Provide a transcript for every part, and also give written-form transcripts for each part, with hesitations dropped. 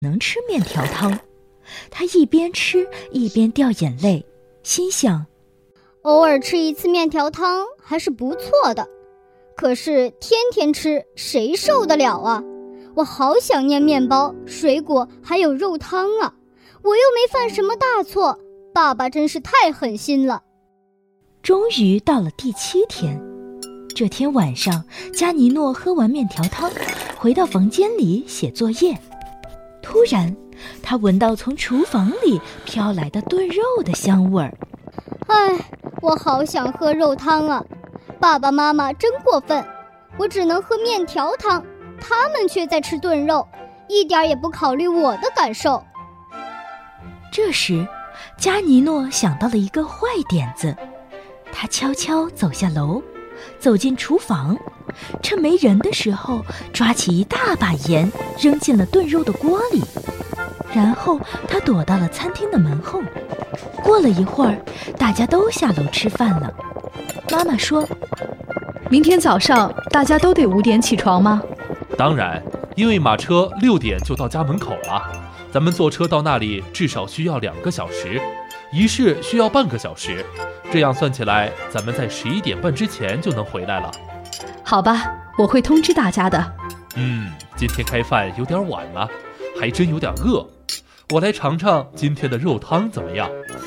能吃面条汤。他一边吃一边掉眼泪，心想， 偶尔吃一次面条汤还是不错的，可是天天吃谁受得了啊？我好想念面包、水果还有肉汤啊！我又没犯什么大错，爸爸真是太狠心了。 终于到了第7天，这天晚上，加尼诺喝完面条汤，回到房间里写作业。突然，他闻到从厨房里飘来的炖肉的香味儿。 唉，我好想喝肉汤啊！爸爸妈妈真过分，我只能喝面条汤，他们却在吃炖肉，一点也不考虑我的感受。 这时，加尼诺想到了一个坏点子，他悄悄走下楼，走进厨房，趁没人的时候，抓起一大把盐，扔进了炖肉的锅里。然后他躲到了餐厅的门后。过了一会儿，大家都下楼吃饭了。妈妈说， 明天早上大家都得5点起床吗？ 当然，因为马车6点就到家门口了，咱们坐车到那里至少需要2个小时，仪式需要半个小时，这样算起来，咱们在11点半之前就能回来了。 好吧，我会通知大家的。 今天开饭有点晚了，还真有点饿。我来尝尝今天的肉汤怎么样？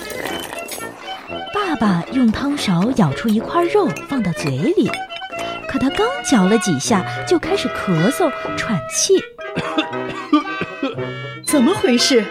爸爸用汤勺舀出一块肉放到嘴里，可他刚嚼了几下就开始咳嗽喘气。 怎么回事？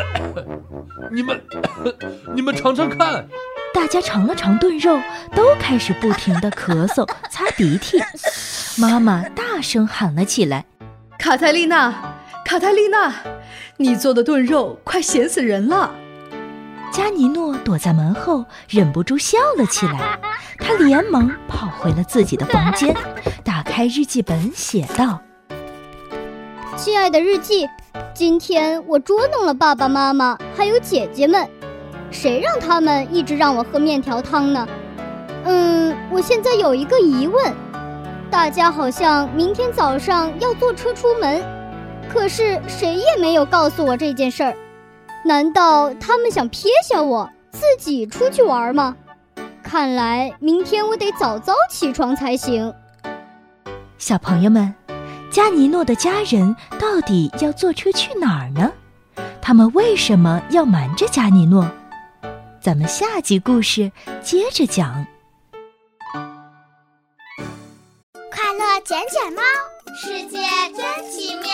你们尝尝看。 大家尝了尝炖肉，都开始不停地咳嗽擦鼻涕。妈妈大声喊了起来， 卡泰丽娜，你做的炖肉快咸死人了。 加尼诺躲在门后，忍不住笑了起来。他连忙跑回了自己的房间，打开日记本写道， 亲爱的日记，今天我捉弄了爸爸妈妈还有姐姐们，谁让他们一直让我喝面条汤呢？我现在有一个疑问，大家好像明天早上要坐车出门，可是谁也没有告诉我这件事儿。难道他们想撇下我自己出去玩吗？看来明天我得早早起床才行。 小朋友们，加尼诺的家人到底要坐车去哪儿呢？他们为什么要瞒着加尼诺？咱们下集故事接着讲。 快乐捡捡猫，世界真奇妙。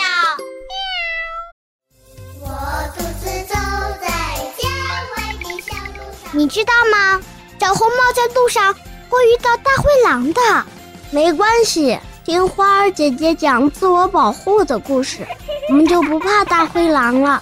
我独自走在郊外的小路上。你知道吗？小红帽在路上会遇到大灰狼的。没关系，听花儿姐姐讲自我保护的故事，我们就不怕大灰狼了。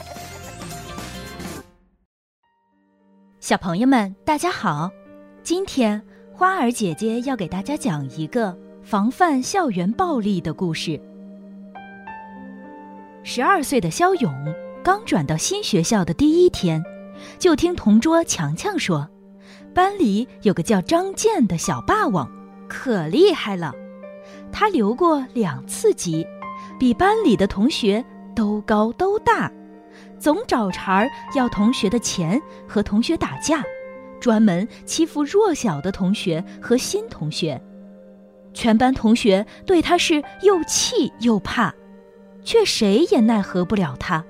小朋友们，大家好！今天花儿姐姐要给大家讲一个防范校园暴力的故事。12岁的肖勇刚转到新学校的第1天，就听同桌强强说，班里有个叫张健的小霸王，可厉害了。他留过2次级，比班里的同学都高都大，总找茬要同学的钱和同学打架，专门欺负弱小的同学和新同学。全班同学对他是又气又怕，却谁也奈何不了他。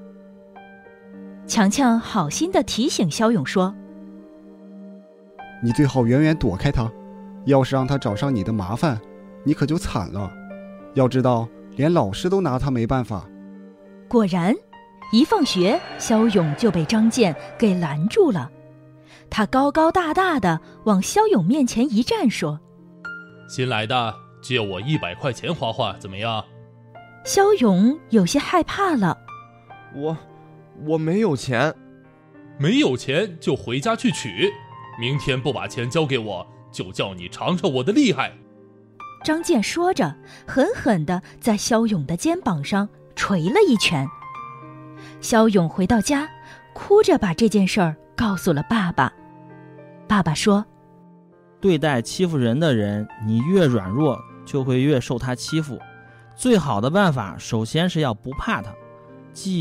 强强好心地提醒肖勇说， 你最好远远躲开他，要是让他找上你的麻烦，你可就惨了。要知道，连老师都拿他没办法。 果然，一放学，肖勇就被张健给拦住了。他高高大大的往肖勇面前一站，说， 新来的，借我100块钱花花，怎么样？ 肖勇有些害怕了。 我没有钱。 没有钱就回家去取，明天不把钱交给我，就叫你尝尝我的厉害。 张健说着，狠狠地在肖勇的肩膀上捶了一拳。肖勇回到家，哭着把这件事儿告诉了爸爸。爸爸说， 对待欺负人的人，你越软弱，就会越受他欺负。最好的办法，首先是要不怕他，